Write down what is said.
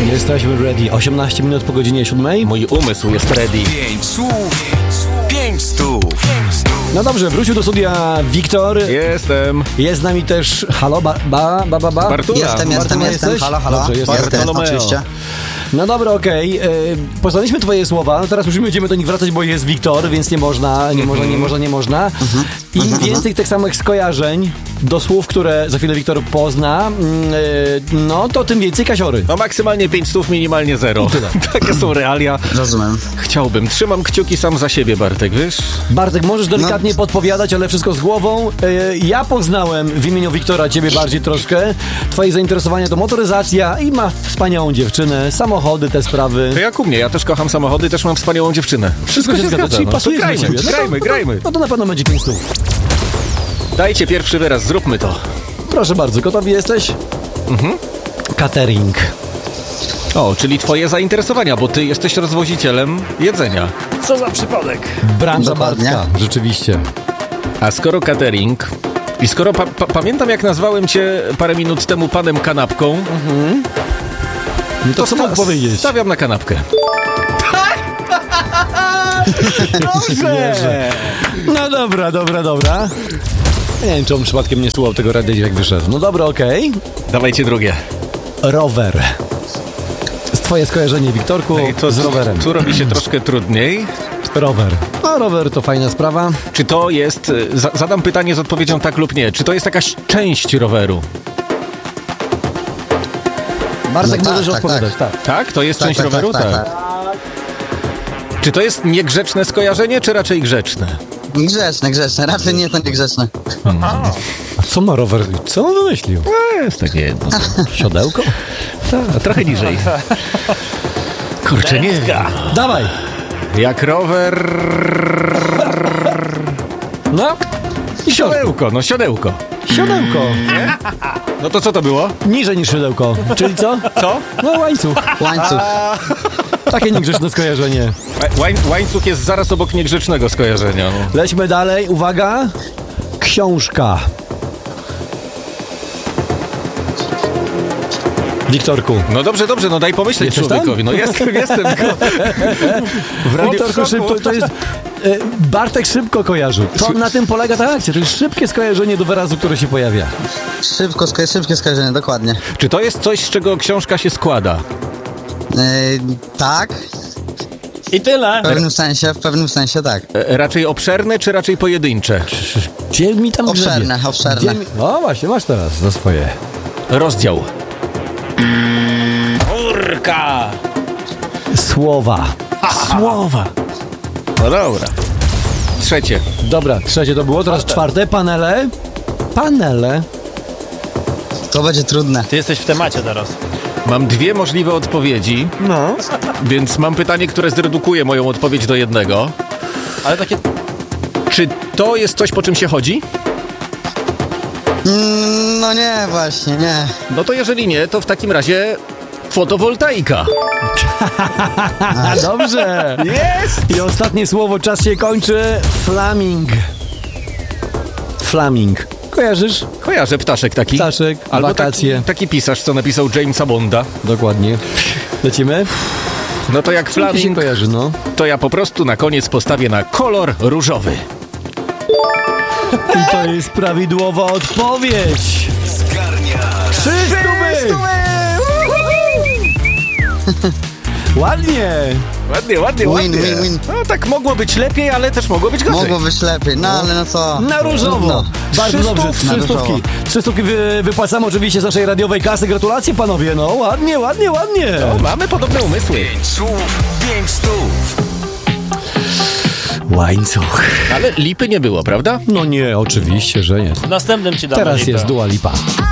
Jesteśmy ready. 18 minut po godzinie 7. Mój umysł jest ready. 5 słów, 5 stów. No dobrze, wrócił do studia Wiktor. Jestem. Jest z nami też, halo, Bartula. Jestem. Jesteś? Halo. Dobrze, jest. Jestem, oczywiście. No dobra, okej. Poznaliśmy twoje słowa, no teraz już będziemy do nich wracać, bo jest Wiktor, więc nie można. Im więcej tych samych skojarzeń do słów, które za chwilę Wiktor pozna, no to tym więcej kasiory. No maksymalnie 5 stów, minimalnie 0. Takie są realia. Rozumiem. Chciałbym. Trzymam kciuki sam za siebie, Bartek, wiesz? Bartek, możesz delikatnie podpowiadać, ale wszystko z głową. Ja poznałem w imieniu Wiktora ciebie bardziej troszkę. Twoje zainteresowanie to motoryzacja i ma wspaniałą dziewczynę, samochody, te sprawy. To jak u mnie, ja też kocham samochody, też mam wspaniałą dziewczynę. Wszystko się zgadza, czyli no. pasuje do siebie. Grajmy. No to na pewno będzie 5 stów. Dajcie pierwszy wyraz, zróbmy to. Proszę bardzo, gotowi jesteś? Catering. O, czyli twoje zainteresowania, bo ty jesteś rozwozicielem jedzenia. Co za przypadek. Branża Dokładnie. Bartka, rzeczywiście. A skoro catering i skoro pamiętam, jak nazwałem cię parę minut temu panem kanapką, No to co mógł powiedzieć? Stawiam na kanapkę. Dobrze! No dobra. Nie wiem, czy on przypadkiem nie słuchał tego radia, jak wyszedł. No dobra, okej. Dawajcie drugie. Rower. Twoje skojarzenie, Wiktorku, z rowerem. Tu robi się troszkę trudniej. Rower. No, rower to fajna sprawa. Czy to jest... Zadam pytanie z odpowiedzią tak lub nie. Czy to jest jakaś część roweru? Bartek, No możesz tak, odpowiadać, tak. Tak? To jest część roweru? Tak. Czy to jest niegrzeczne skojarzenie, czy raczej grzeczne? Grzeczne. Raczej nie to niegrzeczne. A co ma rower? Co on wymyślił? Jest takie jedno. Siodełko? Tak, trochę niżej. Kurczę, nie wiem. Dawaj! Jak rower... No. I Siodełko, no siodełko. Siodełko. No to co to było? Niżej niż siodełko. Czyli co? Co? No łańcuch. Łańcuch. Takie niegrzeczne skojarzenie. Łańcuch jest zaraz obok niegrzecznego skojarzenia. No. Lećmy dalej. Uwaga. Książka. Wiktorku. No dobrze, no daj pomyśleć Jesteś człowiekowi. tam? No jestem. Wiktorku, szybko, to jest... Bartek szybko kojarzył. To na tym polega ta akcja. To jest szybkie skojarzenie do wyrazu, które się pojawia. Szybkie skojarzenie, dokładnie. Czy to jest coś, z czego książka się składa? Tak. I tyle. W pewnym sensie tak. Raczej obszerne, czy raczej pojedyncze? Gdzie mi tam Obszerne. No właśnie, masz teraz za swoje. Rozdział. Urka! Słowa. No dobra. Trzecie. Dobra, trzecie to było, teraz czwarte. Panele. To będzie trudne. Ty jesteś w temacie teraz. Mam dwie możliwe odpowiedzi, No. więc mam pytanie, które zredukuje moją odpowiedź do jednego. Ale takie... Czy to jest coś, po czym się chodzi? No nie, właśnie, nie. No to jeżeli nie, to w takim razie fotowoltaika. A dobrze. Jest! I ostatnie słowo, czas się kończy. Flaming. Kojarzysz? Kojarzę ptaszek taki. Ptaszek, Albo wakacje. taki pisarz, co napisał Jamesa Bonda. Dokładnie. Lecimy? No to jak Ci się flaming, kojarzy, no. to ja po prostu na koniec postawię na kolor różowy. I to jest prawidłowa odpowiedź. Zgarnia 3 stówy! Ładnie. Ładnie. Win. No tak mogło być lepiej, ale też mogło być gorzej. Mogło być lepiej, no ale no co? Na różowo. Trudno. Bardzo dobrze, 3 na stówki. różowo. 3 stówki wypłacamy oczywiście z naszej radiowej kasy. Gratulacje panowie, no ładnie. No, mamy podobne umysły. 5 słów, 5 stów. Łańcuch. Ale lipy nie było, prawda? No nie, oczywiście, że nie. W następnym ci dam Teraz lipę. jest Dua Lipa.